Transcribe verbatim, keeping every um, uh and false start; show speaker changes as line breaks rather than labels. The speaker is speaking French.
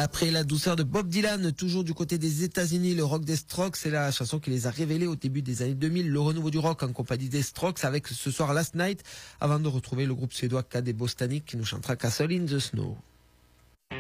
Après la douceur de Bob Dylan, toujours du côté des États-Unis, le rock des Strokes, c'est la chanson qui les a révélés au début des années deux mille, le renouveau du rock en compagnie des Strokes avec ce soir Last Night, avant de retrouver le groupe suédois K D Bostanic qui nous chantera Castle in the Snow.